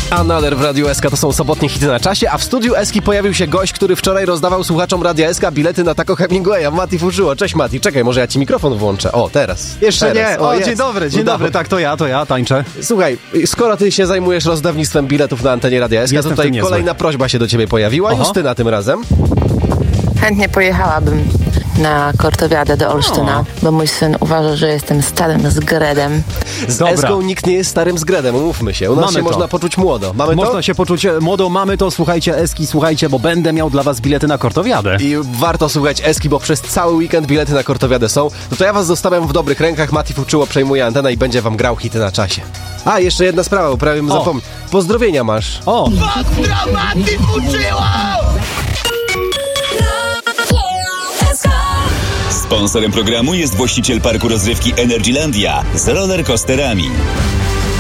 Another w Radiu SK to są sobotnie hity na czasie, a w studiu Eski pojawił się gość, który wczoraj rozdawał słuchaczom Radia SK bilety na Taco Hemingwaya. Mati Fuczyło. Cześć Mati, czekaj, może ja ci mikrofon włączę. O, teraz. Jeszcze teraz. nie. O, dzień dobry, tak, to ja tańczę. Słuchaj, skoro ty się zajmujesz rozdawnictwem biletów na antenie Radia SK, to tutaj kolejna prośba się do ciebie pojawiła. Justyna tym razem. Chętnie pojechałabym na Kortowiadę do Olsztyna, bo mój syn uważa, że jestem starym zgredem. Z Eską nikt nie jest starym zgredem, umówmy się. U nas się można poczuć młodo. Można się poczuć młodo, mamy to, słuchajcie Eski, słuchajcie, bo będę miał dla was bilety na Kortowiadę. I warto słuchać Eski, bo przez cały weekend bilety na Kortowiadę są. No to ja was zostawiam w dobrych rękach, Mati Fuczyło przejmuje antenę i będzie wam grał hity na czasie. A, jeszcze jedna sprawa, bo prawie bym zapomniał. Pozdrowienia masz. O! Pozdro Mati Fuczyło! Sponsorem programu jest właściciel parku rozrywki Energylandia z rollercoasterami.